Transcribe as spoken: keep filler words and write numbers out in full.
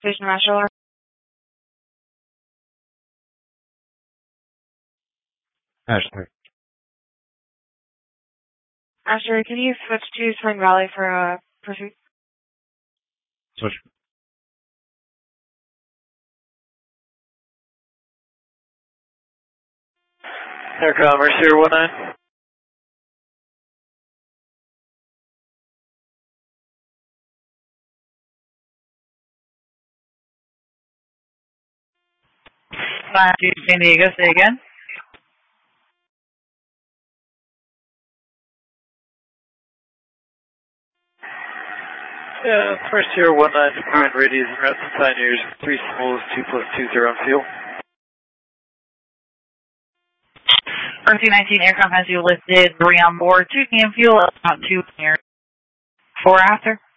Station Master. Ashley. Ashley, can you switch to Spring Valley for a uh, pursuit? Switch. Air Commerce here, one nine. Five two San Diego, say again. Yeah, first here, one nine, Department radius and routes and pioneers, three smalls, two plus two zero on fuel. Earth two nineteen aircraft has you listed, three on board, two can fuel, about two here. Four after.